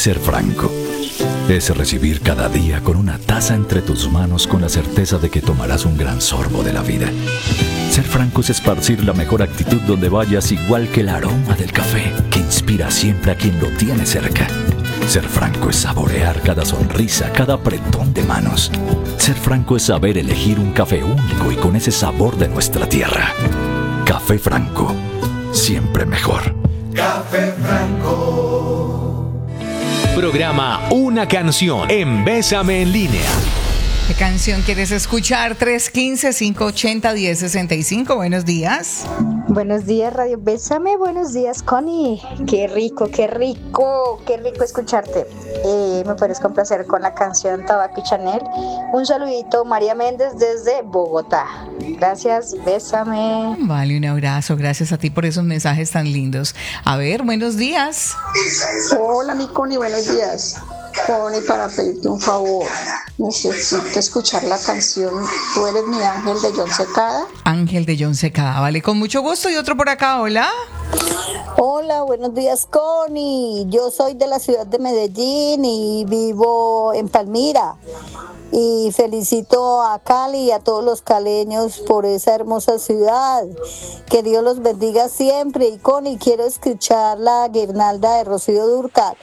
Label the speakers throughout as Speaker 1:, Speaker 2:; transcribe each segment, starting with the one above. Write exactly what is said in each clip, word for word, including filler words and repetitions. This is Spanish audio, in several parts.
Speaker 1: ser franco. Es recibir cada día con una taza entre tus manos con la certeza de que tomarás un gran sorbo de la vida. Ser franco es esparcir la mejor actitud donde vayas, igual que el aroma del café que inspira siempre a quien lo tiene cerca. Ser franco es saborear cada sonrisa, cada apretón de manos. Ser franco es saber elegir un café único y con ese sabor de nuestra tierra. Café Franco, siempre mejor.
Speaker 2: Café Franco.
Speaker 3: Programa Una Canción en Bésame en Línea.
Speaker 4: ¿Qué canción quieres escuchar? tres uno cinco, cinco ocho cero, uno cero seis cinco. Buenos días.
Speaker 5: Buenos días, Radio Bésame. Buenos días, Connie. Qué rico, qué rico, qué rico escucharte. Eh, me puedes complacer con la canción Tabaco y Chanel. Un saludito, María Méndez desde Bogotá. Gracias, Bésame.
Speaker 4: Vale, un abrazo. Gracias a ti por esos mensajes tan lindos. A ver, buenos días.
Speaker 6: Hola, mi Connie, buenos días. Connie, para pedirte un favor, necesito escuchar la canción Tú eres mi ángel de John Secada.
Speaker 4: Ángel de John Secada, vale, con mucho gusto. Y otro por acá, hola.
Speaker 7: Hola, buenos días, Connie. Yo soy de la ciudad de Medellín y vivo en Palmira. Y felicito a Cali y a todos los caleños por esa hermosa ciudad. Que Dios los bendiga siempre. Y Connie, quiero escuchar la guirnalda de Rocío Dúrcal.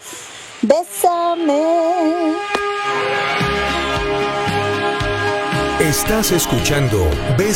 Speaker 7: Bésame.
Speaker 3: Estás escuchando Bésame.